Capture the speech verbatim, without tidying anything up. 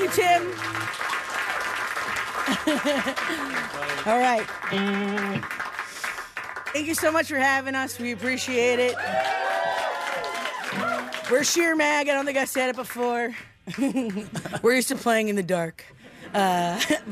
you, Tim. All right. Thank you so much for having us. We appreciate it. We're Sheer Mag. I don't think I said it before. We're used to playing in the dark. Uh,